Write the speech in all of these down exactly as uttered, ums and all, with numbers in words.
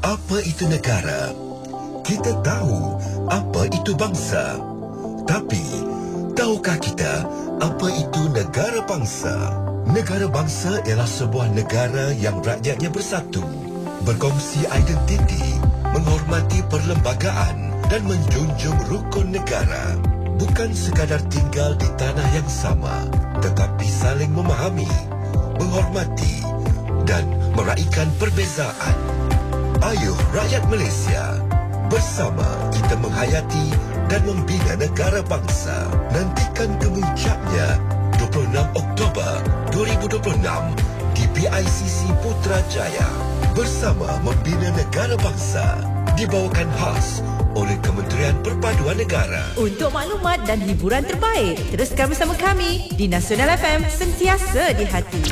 Apa itu negara? Kita tahu apa itu bangsa. Tapi, tahukah kita apa itu negara bangsa? Negara bangsa ialah sebuah negara yang rakyatnya bersatu, berkongsi identiti, menghormati perlembagaan dan menjunjung rukun negara. Bukan sekadar tinggal di tanah yang sama, tetapi saling memahami, menghormati dan meraihkan perbezaan. Ayuh rakyat Malaysia, bersama kita menghayati dan membina negara bangsa. Nantikan kemuncaknya dua puluh enam Oktober dua ribu dua puluh enam di P I C C Putrajaya. Bersama membina negara bangsa, dibawakan khas oleh Kementerian Perpaduan Negara. Untuk maklumat dan hiburan terbaik, teruskan bersama kami di Nasional F M, sentiasa di hati.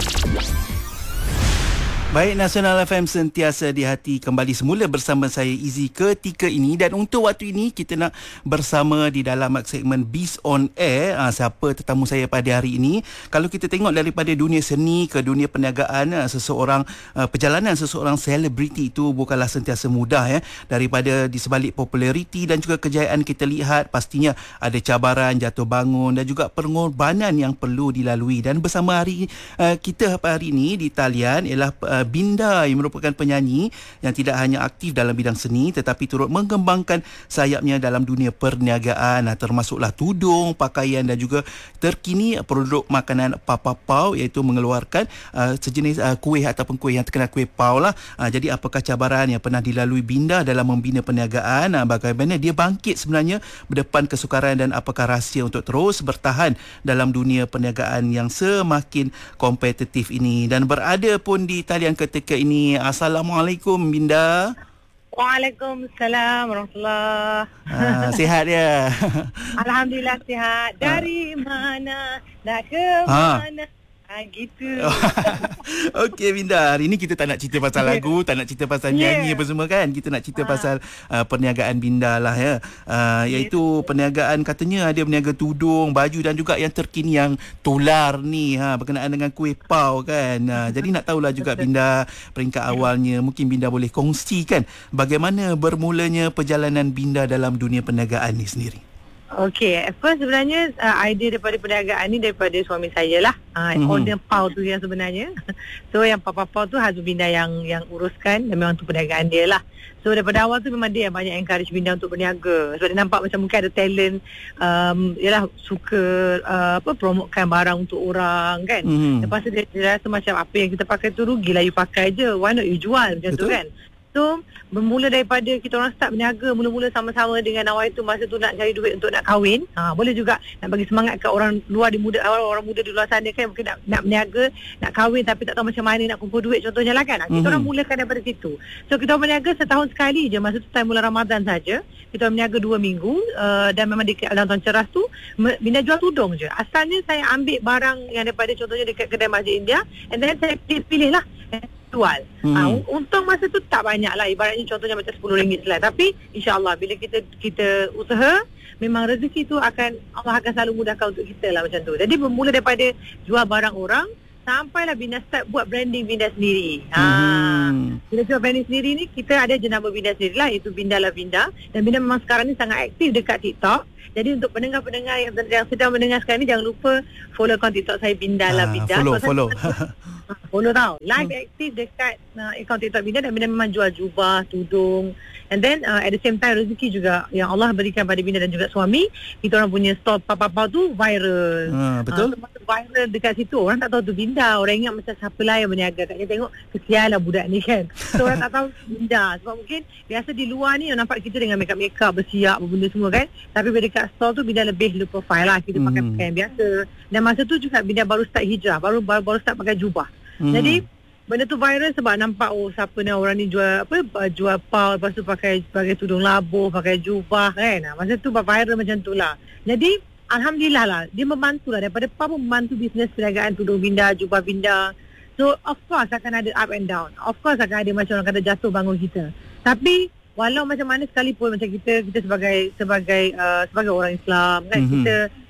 Baik, Nasional F M sentiasa di hati kembali semula bersama saya Izzy ketika ini, dan untuk waktu ini kita nak bersama di dalam segmen Biz on Air. Ha, siapa tetamu saya pada hari ini? Kalau kita tengok daripada dunia seni ke dunia perniagaan, seseorang perjalanan seseorang selebriti itu bukanlah sentiasa mudah ya. Daripada di sebalik populariti dan juga kejayaan kita lihat, pastinya ada cabaran, jatuh bangun dan juga pengorbanan yang perlu dilalui. Dan bersama hari kita hari ini di talian ialah Binda, yang merupakan penyanyi yang tidak hanya aktif dalam bidang seni tetapi turut mengembangkan sayapnya dalam dunia perniagaan, termasuklah tudung, pakaian dan juga terkini produk makanan Papa Pau, iaitu mengeluarkan uh, sejenis uh, kuih ataupun kuih yang terkenal kuih Pau lah. Uh, jadi apakah cabaran yang pernah dilalui Binda dalam membina perniagaan, uh, bagaimana dia bangkit sebenarnya berdepan kesukaran, dan apakah rahsia untuk terus bertahan dalam dunia perniagaan yang semakin kompetitif ini. Dan berada pun di talian ketika ini. Assalamualaikum Binda. Waalaikumsalam warahmatullahi. Ah, sihat ya? Alhamdulillah sihat. Dari mana nak ke Ha. mana? Ha, gitu. Okey Binda, hari ni kita tak nak cerita pasal lagu, tak nak cerita pasal nyanyi Yeah. apa semua kan. Kita nak cerita Ha. pasal uh, perniagaan Binda lah ya. Uh, iaitu perniagaan, katanya ada berniaga tudung, baju dan juga yang terkini yang tular ni ha, berkenaan dengan kuih Pau kan. Uh, jadi nak tahulah juga Binda peringkat awalnya. Mungkin Binda boleh kongsikan bagaimana bermulanya perjalanan Binda dalam dunia perniagaan ni sendiri. Okey, at first sebenarnya uh, idea daripada perniagaan ni daripada suami saya lah. Uh, Mhm. Owner Pau tu yang sebenarnya. So yang Papa Pau tu husband Binda yang yang uruskan, dan memang tu perniagaan dia lah. So daripada awal tu memang dia yang banyak encourage Binda untuk berniaga. Sebab dia nampak macam mungkin ada talent, um, yalah suka uh, apa promotekan barang untuk orang kan. Mhm. Lepas tu dia, dia rasa macam apa yang kita pakai tu rugilah you pakai je. Why not you jual macam Betul. tu kan. So bermula daripada kita orang start berniaga, mula-mula sama-sama dengan awal itu masa tu nak cari duit untuk nak kahwin. Ha, boleh juga nak bagi semangat kat orang luar di muda, orang muda di luar sana kan, mungkin nak, nak berniaga, nak kahwin tapi tak tahu macam mana nak kumpul duit contohnya lah kan. Ha, kita Mhm. orang mulakan daripada situ. So kita orang berniaga setahun sekali je, masa tu time bulan Ramadan saja. Kita orang berniaga dua minggu uh, dan memang dekat dalam Tuan Ceras tu Binda jual tudung je. Asalnya saya ambil barang yang daripada contohnya dekat kedai Masjid India, and then saya pilih-pilih lah jual. Hmm. Ha, untung masa tu tak banyak lah, ibaratnya contohnya macam sepuluh ringgit selai. Tapi insyaAllah bila kita kita usaha, memang rezeki tu akan, Allah akan selalu mudahkan untuk kita lah macam tu. Jadi bermula daripada jual barang orang, sampailah Binda start buat branding Binda sendiri. Ha, Hmm. bila jual branding sendiri ni, kita ada jenama Binda sendiri lah, iaitu Binda lah Binda. Dan Binda memang sekarang ni sangat aktif dekat TikTok. Jadi untuk pendengar-pendengar yang, yang sedang mendengar sekarang ni, jangan lupa follow akaun TikTok saya Binda lah Ah, Binda. follow, So, follow. saya- Follow tau. Live hmm. aktif dekat uh, akaun TikTok Binda, dan Binda memang jual jubah, tudung. And then uh, at the same time rezeki juga yang Allah berikan pada Binda dan juga suami. Kita orang punya store Papa Pau tu viral. Ha, betul. Uh, so, viral dekat situ. Orang tak tahu tu Binda. Orang ingat macam siapa lah yang berniaga. Kat dia tengok kesian lah budak ni kan. So orang tak tahu Binda. Sebab mungkin biasa di luar ni orang nampak kita dengan make-up-make-up, bersiap, benda semua kan. Tapi bila dekat store tu Binda lebih low profile lah. Kita pakai Hmm. pakaian biasa. Dan masa tu juga Binda baru start hijrah. Baru baru, baru start pakai jubah. Hmm. Jadi benda tu viral sebab nampak oh siapa ni orang ni jual apa jual pau, lepas tu pakai pakai tudung labuh, pakai jubah kan. Ha, masa tu viral macam tu lah. Jadi alhamdulillah lah dia membantu lah, daripada pau membantu bisnes perniagaan tudung Binda, jubah Binda. So of course akan ada up and down. Of course akan ada macam orang kata jatuh bangun kita. Tapi walau macam mana sekalipun macam kita kita sebagai sebagai uh, sebagai orang Islam kan, Mhm. kita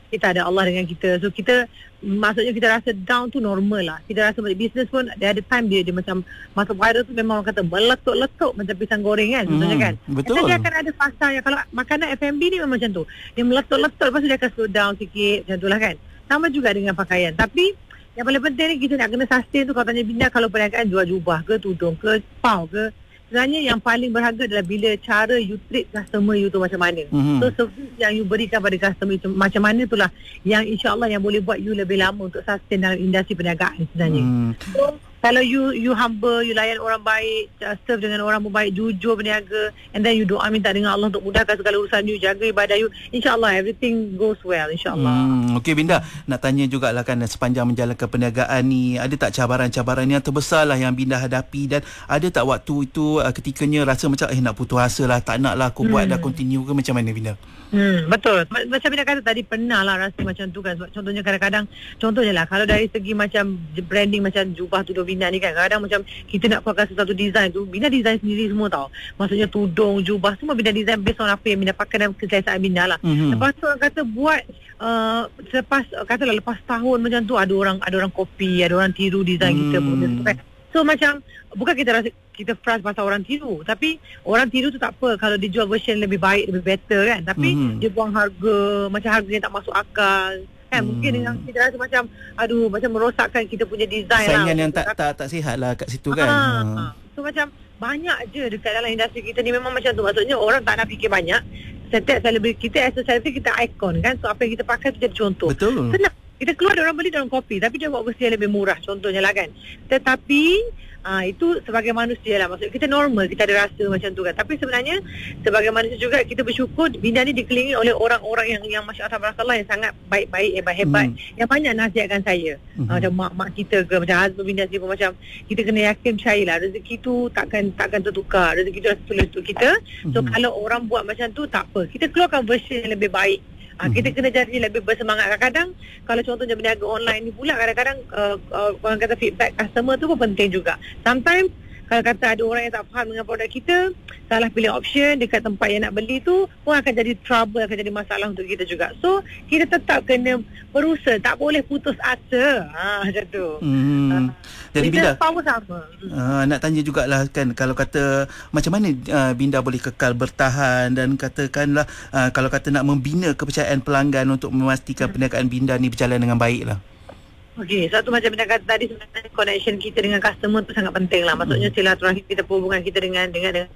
kita ada Allah dengan kita. So kita, maksudnya kita rasa down tu normal lah. Kita rasa business pun dia ada time dia, dia macam masa viral tu memang orang kata meletup-letup macam pisang goreng kan, contohnya Hmm, kan. betul. Dan dia akan ada fasa yang kalau makanan F and B ni memang macam tu. Dia meletup-letup, lepas tu dia akan slow down sikit macam tu lah kan. Sama juga dengan pakaian. Tapi yang paling penting ni kita nak kena sustain tu. Kalau tanya Binda, kalau perniagaan jual jubah ke, tudung ke, pau ke, sebenarnya yang paling berharga adalah bila cara you treat customer you tu macam mana. Mhm. So service yang you berikan pada customer itu macam mana itulah yang insya-Allah yang boleh buat you lebih lama untuk sustain dalam industri perniagaan sebenarnya. Hmm. So kalau you you humble, you layan orang baik, uh, serve dengan orang baik, jujur berniaga, and then you doa minta dengan Allah untuk mudahkan segala urusan you, jaga ibadah you, insya-Allah everything goes well, insya-Allah. Hmm, okey Binda, nak tanya jugalah kan sepanjang menjalankan perniagaan ni, ada tak cabaran-cabaran yang terbesar lah yang Binda hadapi, dan ada tak waktu itu uh, ketikanya rasa macam eh nak putus asa lah, tak nak lah aku hmm. buat dah continue ke, macam mana Binda? Hmm, betul. Macam Binda kata tadi, pernah lah rasa macam tu kan. Sebab contohnya kadang-kadang, contohnya lah kalau dari segi macam branding macam jubah tudung Binda ni kan, kadang-kadang macam kita nak keluarkan sesuatu design tu, Binda design sendiri semua tau. Maksudnya tudung, jubah, semua Binda design based on apa yang Binda pakai dalam keselesaan Binda lah. Mm-hmm. Lepas tu orang kata buat uh, selepas, katalah lepas tahun macam tu, ada orang ada orang copy, ada orang tiru design mm. kita pun. So macam bukan kita rasa kita frust pasal orang tiru, tapi orang tiru tu tak apa kalau dia jual version lebih baik, lebih better kan. Tapi mm-hmm. dia buang harga, macam harga yang tak masuk akal kan. Mm. Mungkin dengan kita rasa macam aduh, macam merosakkan kita punya design lah. Saingan yang tak, tak tak sihat lah kat situ kan. Ha, ha. So macam banyak je dekat dalam industri kita ni memang macam tu. Maksudnya orang tak nak fikir banyak. Setiap selebriti kita as a celebrity, kita ikon kan. So apa yang kita pakai tu jadi contoh. Betul. Senang. Kita keluar, orang beli dalam kopi, tapi dia buat versi yang lebih murah, contohnya lah kan. Tetapi aa, itu sebagai manusia lah. Maksudnya kita normal, kita ada rasa macam tu kan. Tapi sebenarnya sebagai manusia juga kita bersyukur Binda ni dikelilingi oleh orang-orang yang yang masya-Allah tabarakallah yang sangat baik-baik, hebat-hebat, hmm. yang banyak nasihatkan saya. Hmm. Aa, macam mak-mak kita ke, macam husband Binda sendiri pun macam kita kena yakin, percayalah rezeki tu takkan takkan tertukar. Rezeki tu dah tertulis untuk kita. So hmm. kalau orang buat macam tu tak apa. Kita keluarkan versi yang lebih baik. Ha, kita kena jadi lebih bersemangat. Kadang-kadang kalau contohnya berniaga online ni pula, kadang-kadang uh, uh, orang kata feedback customer tu pun penting juga. Sometimes kalau kata ada orang yang tak faham dengan produk kita, salah pilih option dekat tempat yang nak beli tu pun akan jadi trouble, akan jadi masalah untuk kita juga. So kita tetap kena berusaha, tak boleh putus asa. Ha, macam tu. Hmm. Ha, jadi Binda, power sama. Uh, nak tanya jugalah kan, kalau kata macam mana uh, Binda boleh kekal bertahan, dan katakanlah uh, kalau kata nak membina kepercayaan pelanggan untuk memastikan hmm. perniagaan Binda ni berjalan dengan baik lah. Okey, satu macam Binda kata tadi, sebenarnya connection kita dengan customer tu sangat penting lah. Maksudnya silaturahim kita, hubungan kita dengan dengan dengan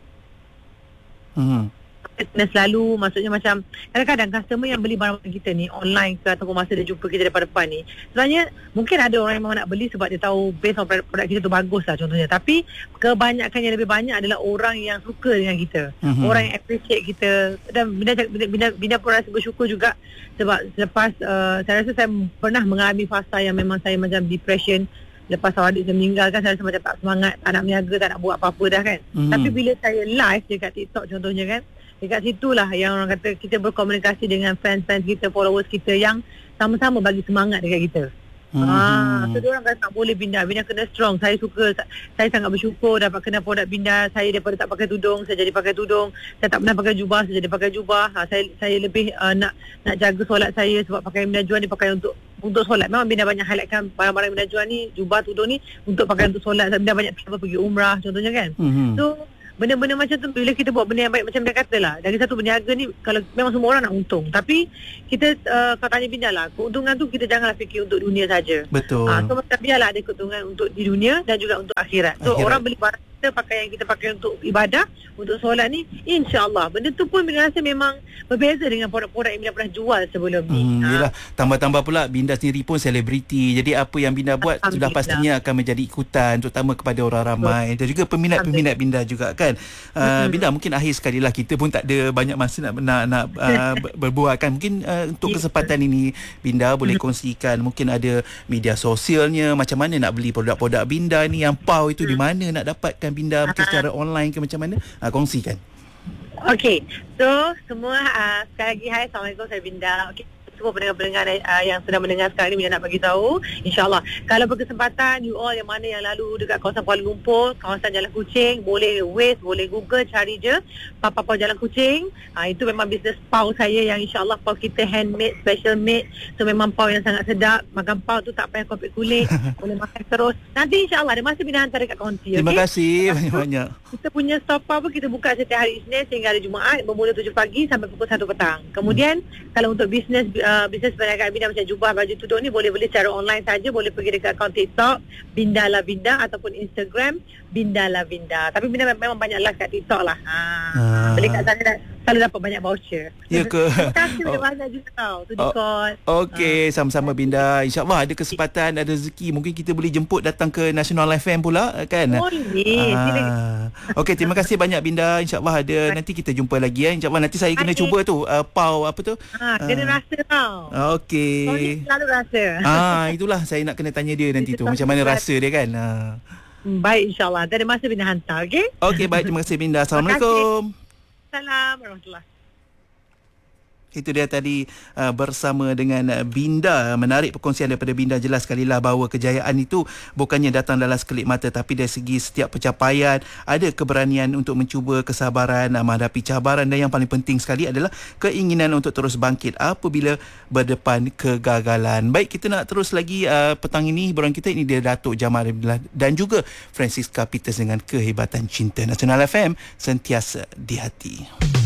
hmm. dan selalu, maksudnya macam kadang-kadang customer yang beli barang kita ni online ke ataupun masa dia jumpa kita depan-depan ni, sebenarnya mungkin ada orang yang memang nak beli sebab dia tahu based on produk kita tu bagus lah contohnya. Tapi kebanyakan yang lebih banyak adalah orang yang suka dengan kita, mm-hmm. orang yang appreciate kita. Dan Binda, Binda, Binda pun rasa bersyukur juga sebab selepas uh, saya rasa saya pernah mengalami fasa yang memang saya macam depression. Lepas awak adik saya meninggal kan, saya rasa macam tak semangat, tak nak berniaga, tak nak buat apa-apa dah kan. Mm-hmm. Tapi bila saya live dekat TikTok contohnya kan, dekat situlah yang orang kata kita berkomunikasi dengan fans-fans kita, followers kita yang sama-sama bagi semangat dekat kita. Hmm. Ah, so diorang kata tak boleh Binda, Binda kena strong. Saya suka, saya sangat bersyukur dapat kenal produk Binda. Saya daripada tak pakai tudung, saya jadi pakai tudung. Saya tak pernah pakai jubah, saya jadi pakai jubah. Ha, saya saya lebih uh, nak nak jaga solat saya sebab pakai Binda jual ni pakai untuk untuk solat. Memang Binda banyak highlightkan barang-barang Binda jual ni, jubah, tudung ni untuk pakai untuk solat. Binda banyak travel pergi umrah contohnya kan. Hmm. So benda-benda macam tu, bila kita buat benda yang baik, macam dia kata lah, dari satu berniaga ni, kalau memang semua orang nak untung, tapi kita uh, kalau tanya Binda lah, keuntungan tu kita janganlah fikir untuk dunia saja. Betul. Ha, so macam biarlah ada keuntungan untuk di dunia dan juga untuk akhirat. So akhirat. Orang beli barang kita, pakai yang kita pakai untuk ibadah, untuk solat ni, insya-Allah benda tu pun Binda rasa memang berbeza dengan produk-produk yang Binda pernah jual sebelum ni. Hmm, ha. Yelah, tambah-tambah pula Binda sendiri pun selebriti. Jadi apa yang Binda buat sudah pastinya akan menjadi ikutan, terutama kepada orang ramai dan juga peminat-peminat Binda juga kan. Uh, Binda, mungkin akhir sekali lah, kita pun tak ada banyak masa nak nak, nak uh, berbual kan. Mungkin uh, untuk kesempatan ini Binda boleh kongsikan, mungkin ada media sosialnya, macam mana nak beli produk-produk Binda ni, yang Pau itu di mana nak dapatkan Binda, mungkin secara online ke macam mana? Uh, kongsikan. Okey, so semua uh, sekali lagi hai, Assalamualaikum, saya Binda. Okey, semua pendengar-pendengar uh, yang sedang mendengar sekarang ni, Mina nak bagi tahu, insyaAllah kalau berkesempatan, you all yang mana yang lalu dekat kawasan Kuala Lumpur, kawasan Jalan Kuching, boleh Waze, boleh Google, cari je Papa Pau Jalan Kuching. uh, itu memang bisnes pau saya yang insyaAllah pau kita handmade, special made. So memang pau yang sangat sedap. Makan pau tu tak payah kopek kulit, boleh makan terus. Nanti insyaAllah ada masa Mina hantar dekat kaunti. Terima okay? kasih banyak-banyak. Kita punya store pau pun kita buka setiap hari Isnin sehingga hari Jumaat, bermula tujuh pagi sampai pukul satu petang. Kemudian hmm. kalau untuk bisnes uh, bisnes perniagaan Bina macam jubah, baju tudung ni boleh beli secara online saja, boleh pergi dekat akaun TikTok Binda Lavinda ataupun Instagram Binda Lavinda. Tapi Bina memang banyak live kat TikTok lah. Ha. Ah. Beli kat sana dah selalu dapat banyak voucher. Ya ke? Terima kasih oh. banyak juga tau tu di call. Okey, ha. sama-sama Binda. InsyaAllah ada kesempatan, ada rezeki, mungkin kita boleh jemput datang ke National F M pula kan? Boleh. Ah. Okey, terima kasih banyak Binda. InsyaAllah ada nanti kita jumpa lagi ya. InsyaAllah nanti saya kena okay. cuba tu uh, pau apa tu? Ha, kena uh. rasa tau. Okey. Sorry, selalu rasa. Ah, itulah saya nak kena tanya dia nanti tu macam mana rasa dia kan. Ah. Baik, insyaAllah. Tak ada masa Binda hantar, okey? Okey, baik. Terima kasih Binda. Assalamualaikum. Assalamualaikum warahmatullahi. Itu dia tadi uh, bersama dengan uh, Binda. Menarik perkongsian daripada Binda. Jelas sekali lah bahawa kejayaan itu bukannya datang dalam sekelip mata, tapi dari segi setiap pencapaian ada keberanian untuk mencuba, kesabaran uh, menghadapi cabaran, dan yang paling penting sekali adalah keinginan untuk terus bangkit apabila berdepan kegagalan. Baik, kita nak terus lagi uh, petang ini hiburan kita. Ini dia Datuk Jamal dan juga Francisca Peters dengan Kehebatan Cinta. Nasional F M, sentiasa di hati.